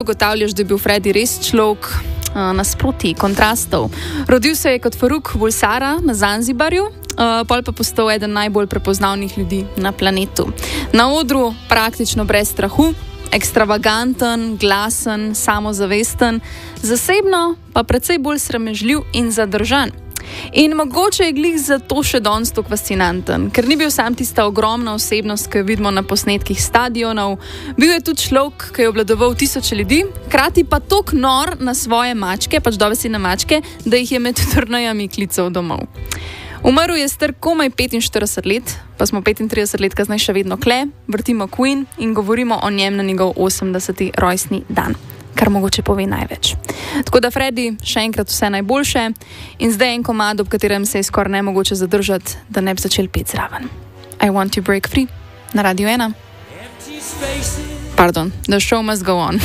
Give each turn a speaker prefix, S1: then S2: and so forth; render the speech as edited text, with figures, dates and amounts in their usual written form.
S1: ugotavljaš, da je bil Freddie res človek nasproti, kontrastov. Rodil se je kot Faruk Bulsara na Zanzibarju, pol pa postal eden najbolj prepoznavnih ljudi na planetu. Na odru praktično brez strahu, ekstravaganten, glasen, samozavesten, zasebno pa precej bolj sramežljiv in zadržan. In mogoče je glih zato še danes tako fascinanten, ker ni bil sam tista ogromna osebnost, ki jo vidimo na posnetkih stadionov, bil je tudi človek, ki je obvladoval tisoče ljudi, hkrati pa tok nor na svoje mačke, pač dobesedne mačke, da jih je med turnajami klical domov. Umrl je star komaj 45 let, pa smo 35 let kasneje še vedno kle, vrtimo Queen in govorimo o njem na njegov 80. rojstni dan. Kar mogoče pove največ. Tako da, Freddie, še enkrat vse najboljše in zdaj en komad, ob katerem se je skoraj nemogoče zadržati, da ne bi začeli peti zraven. I Want to Break Free na Radio 1. Pardon, The Show Must Go On.